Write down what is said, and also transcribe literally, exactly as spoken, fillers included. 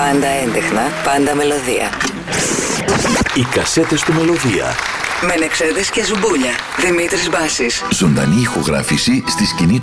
Πάντα έντεχνα, πάντα μελωδία. Οι κασέτες του Μελωδία. Μενεξέδες και Ζουμπούλια. Δημήτρης Μπάσης. Ζωντανή ηχογράφηση στη σκηνή